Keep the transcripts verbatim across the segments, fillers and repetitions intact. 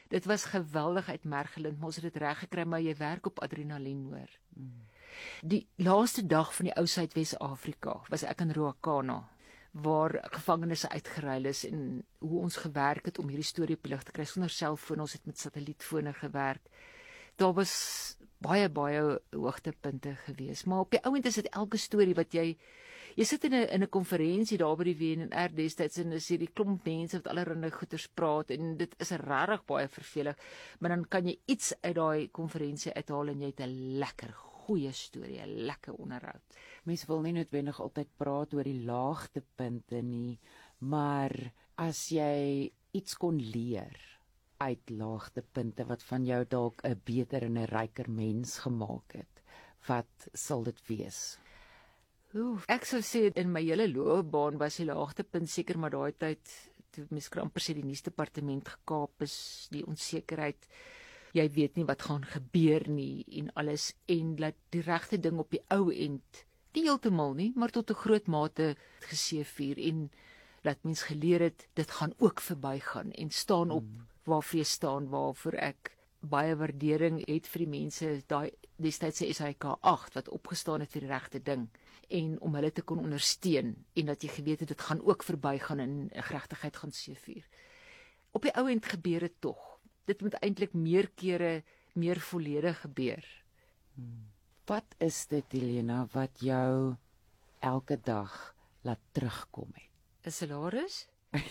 Dit was geweldig uitmergelend, maar ons het dit reg gekry, maar jy werk op adrenalien, hoor. Mm. Die laaste dag van die ou Suidwes-Afrika was ek in Ruacana, waar gevangenes uitgeruil is en hoe ons gewerk het om hierdie storie op lig te kry sonder selfoon, ons het met satelliettfone gewerk. Daar was baie baie hoogtepunte gewees, maar op die ouend is dit elke storie wat jy jy sit in 'n in 'n konferensie daar by die W N R destyds en is hierdie klomp mense wat allerlei goeters praat en dit is regtig baie vervelig, maar dan kan jy iets uit daai konferensie uithaal en jy het 'n lekker goeie storie, 'n lekker onderhoud. Mens wil nie noodwendig altyd praat oor die laagtepunte nie, maar as jy iets kon leer uit laagtepunte wat van jou dalk 'n beter en 'n ryker mens gemaak het, wat sal dit wees? Oef, ek sou sê in my hele loopbaan was die laagtepunt seker maar daai tyd toe mens amper sê die nuusdepartement gekaap is, die onsekerheid. Jy weet nie wat gaan gebeur nie en alles en laat die regte ding op die ou end nie heeltemal nie, maar tot 'n groot mate geseëvier en dat mens geleer het dit gaan ook verbygaan en staan op hmm. waarvoor jy staan, waarvoor ek baie waardering het vir die mense daai destydse S H K agt wat opgestaan het vir die regte ding en om hulle te kon ondersteun en dat jy geweet het dit gaan ook verbygaan en geregtigheid gaan seëvier. Op die ou end gebeur dit tog. Dit moet eintlik meer kere meer volledig gebeur. Hmm. Wat is dit, Helena, wat jou elke dag laat terugkom het? 'n Salaris?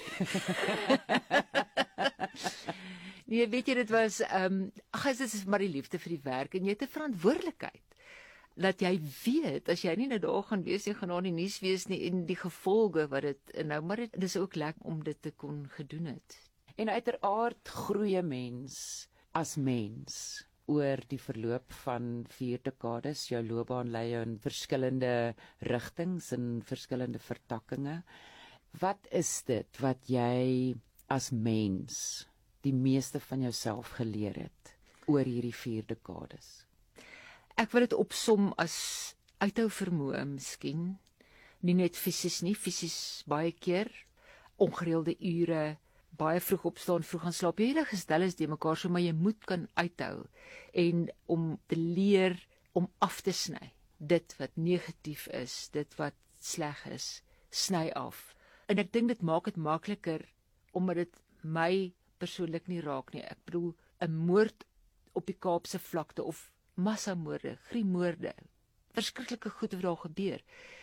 Nee, weet jy, dit was ehm um, ag, dit is maar die liefde vir die werk en jy het 'n verantwoordelikheid. Dat jy weet as jy nie nou daar gaan wees nie, gaan daar nie nuus wees nie en die gevolge wat dit inhou, maar dit is ook lekker om dit te kon gedoen het. En uiteraard groei 'n mens as mens oor die verloop van vier dekades. Jou loopbaan lei jou in verskillende rigtings en verskillende vertakkings. Wat is dit wat jy as mens die meeste van jouself geleer het oor hierdie vier dekades? Ek wil dit opsom as uithou vermoë miskien, nie net fisies nie, fisies baie keer, ongereelde ure, baie vroeg opstaan, vroeg gaan slaap, jy hele gestel is die mekaar so, maar jy moet kan uithou en om te leer om af te sny, dit wat negatief is, dit wat sleg is, sny af. En ek dink dit maak dit makliker omdat dit my persoonlik nie raak nie. Ek bedoel 'n moord op die Kaapse vlakte of massamoorde, griemoorde, verskriklike goed wat daar gebeur.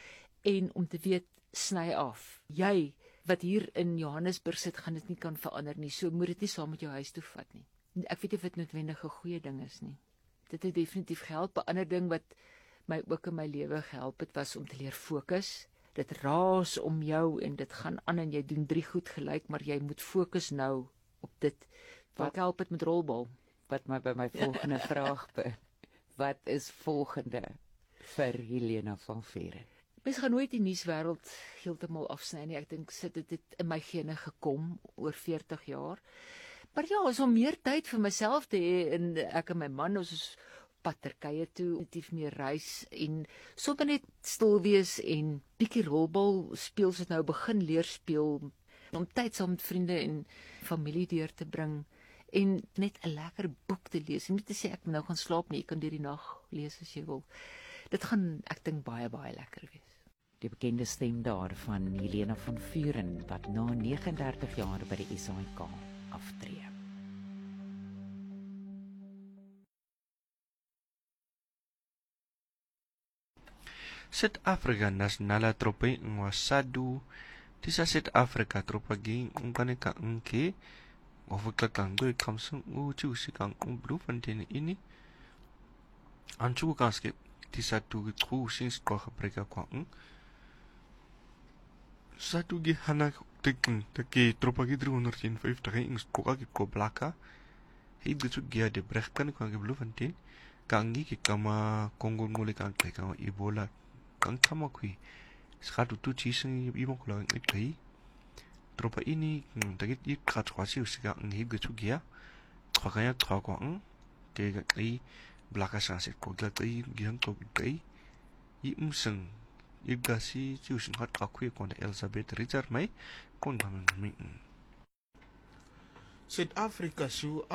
En om te weet, sny af. Jy wat hier in Johannesburg sit, gaan dit nie kan verander nie. So moet dit nie saam met jou huis toe vat nie. Ek weet nie of dit noodwendig 'n goeie ding is nie. Dit het definitief gehelp. 'n Ander ding wat my ook in my lewe gehelp het, was om te leer fokus. Dit raas om jou en dit gaan aan en jy doen drie goed gelyk, maar jy moet fokus nou op dit. Wat help dit met rolbal? Wat my by my volgende vraag be. Wat is volgende vir Helena van Vuren? Mens gaan nooit die nuuswêreld heeltemal afsny nie. Ek dink sit dit het in my gene gekom oor veertig jaar. Maar ja, ons om meer tyd vir myself te hê en ek en my man ons is pad Turkye toe, definitief meer reis en sommer net stil wees en bietjie rolbal speel, soos nou begin leer speel, om tyd saam met vriende en familie deur te bring en net 'n lekker boek te lees. Nie te sê ek moet nou gaan slaap nie, jy kan deur die nag lees as jy wil. Dit gaan, ek dink, baie baie lekker wees. Die bekende stem daar van Helena van Vuren wat na nege en dertig jaar by die S H K aftree. Suid-Afrika nasionale troepe ngwasadu tisa Suid-Afrika tropa gi ngkaneka ngke ofuklatang go kamsung u chiusikang Bloemfontein ini anchu kaske tisa tu tru sins ko gebreka kwang satu gi hana teken teke tropa gi driehonderdvyftig ings koka gi ko blaka hei gitu gi de bregkan kwang Bloemfontein kangi ki kama Kongo ngole kang kama Ebola kang kama kui skatu tu chising ibong ko lang ikay tropa ini dagit i katwasi usika ngi gitu gia twakaya twakwang ke kai blaka sanset ko kai giang ko kai i umseng i gasi chiusin hat akui kon Elizabeth Richard mai kon gamen min Suid-Afrika su